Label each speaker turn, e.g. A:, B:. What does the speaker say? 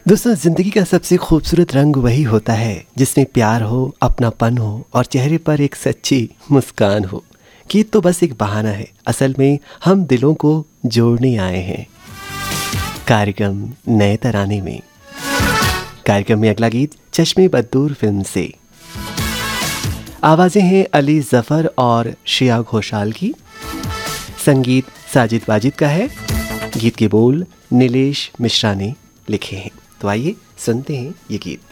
A: दोस्तों, जिंदगी का सबसे खूबसूरत रंग वही होता है जिसमें प्यार हो, अपनापन हो और चेहरे पर एक सच्ची मुस्कान हो। गीत तो बस एक बहाना है, असल में हम दिलों को जोड़ने आए हैं। कार्यक्रम नए तराने में, कार्यक्रम में अगला गीत चश्मे बद्दूर फिल्म से। आवाजें हैं अली जफर और श्रेया घोषाल की, संगीत साजिद वाजिद का है, गीत के बोल नीलेश मिश्रा ने लिखे हैं। तो आइए सुनते हैं ये गीत।